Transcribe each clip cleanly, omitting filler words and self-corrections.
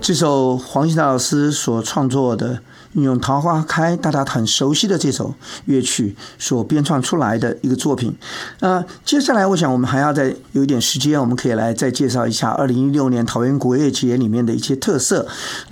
这首黄信达老师所创作的运用桃花开大家很熟悉的这首乐曲所编创出来的一个作品。接下来我想我们还要再有一点时间，我们可以来再介绍一下2016年桃园国乐节里面的一些特色。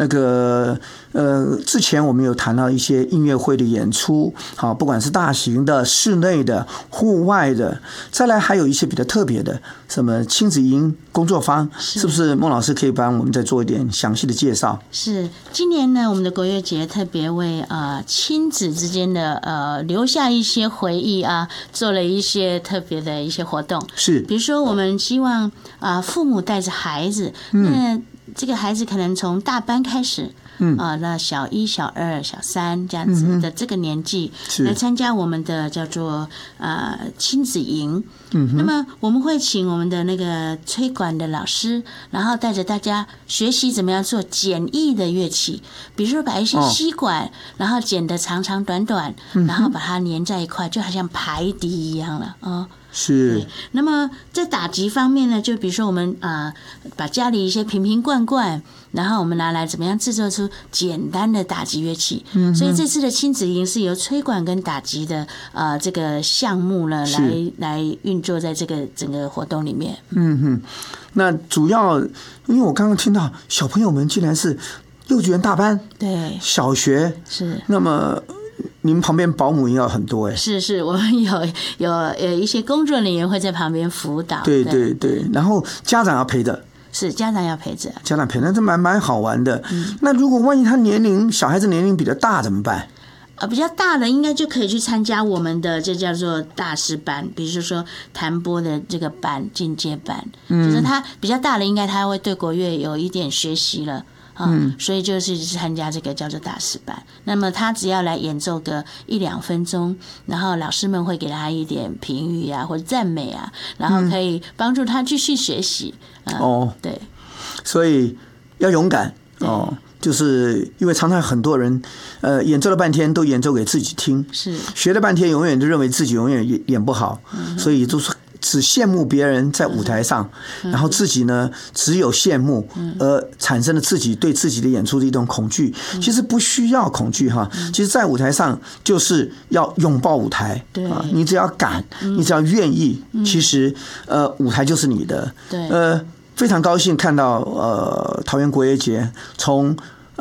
之前我们有谈到一些音乐会的演出，好，不管是大型的、室内的、户外的，再来还有一些比较特别的，什么亲子营工作坊，是不是孟老师可以帮我们再做一点详细的介绍？ 是，今年呢，我们的国乐节特别为亲子之间的留下一些回忆啊，做了一些特别的一些活动。是，比如说我们希望父母带着孩子，那这个孩子可能从大班开始。那小1、小2、小3这样子的这个年纪来参加我们的叫做亲子营。那么我们会请我们的那个吹管的老师，然后带着大家学习怎么样做简易的乐器，比如说把一些吸管，然后剪得长长短短，然后把它粘在一块，就好像排笛一样了是。那么在打击方面呢，就比如说我们把家里一些瓶瓶罐罐，然后我们拿来怎么样制作出简单的打击乐器。所以这次的亲子营是由吹管跟打击的这个项目呢来运作在这个整个活动里面。 那主要因为我刚刚听到小朋友们竟然是幼稚园大班，对，小学是，那么你们旁边保姆也要很多是， 我们有一些工作人员会在旁边辅导， 对，然后家长要陪着， 是家长要陪着， 那这蛮好玩的。那如果万一他小孩子年龄比较大怎么办？ 比较大的应该就可以去参加我们的这叫做大师班，比如说弹拨的这个班进阶班，就是他比较大的应该他会对国乐有一点学习了。所以就是参加这个叫做大师班。那么他只要来演奏个1-2分钟，然后老师们会给他一点评语啊或者赞美啊，然后可以帮助他继续学习。对， 所以要勇敢就是因为常常很多人演奏了半天都演奏给自己听，是学了半天永远就认为自己永远演不好，所以都是只羡慕别人在舞台上，然后自己呢只有羡慕，而产生了自己对自己的演出的一种恐惧。其实不需要恐惧哈，其实在舞台上就是要拥抱舞台，你只要敢，你只要愿意，其实舞台就是你的。非常高兴看到桃园国乐节从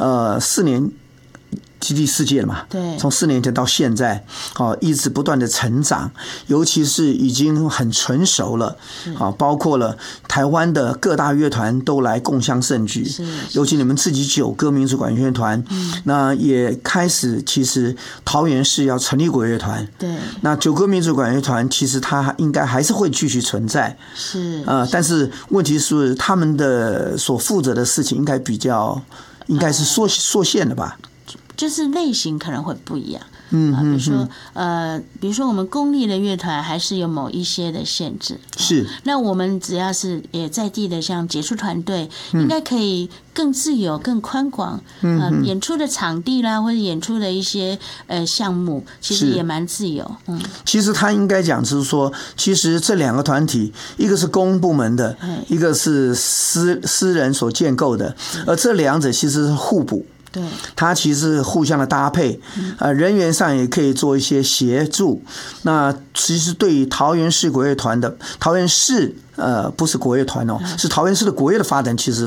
4年第4届了嘛，对，从4年前到现在，一直不断的成长，尤其是已经很成熟了，包括了台湾的各大乐团都来共襄盛举，尤其你们自己九歌民族管乐团，那也开始，其实桃园市要成立国乐团，对，那九歌民族管乐团其实它应该还是会继续存在，是但是问题是他们的所负责的事情应该是缩限的吧。 就是类型可能会不一样，比如说我们公立的乐团还是有某一些的限制，是。那我们只要是也在地的，像杰出团队，应该可以更自由、更宽广，演出的场地啦，或者演出的一些项目，其实也蛮自由。 其实他应该讲是说，其实这2个团体，一个是公部门的，一个是私人所建构的，而这2者其实是互补。对，它其实互相的搭配，人员上也可以做一些协助。那其实对于桃园市国乐团的桃园市不是国乐团是桃园市的国乐的发展，其实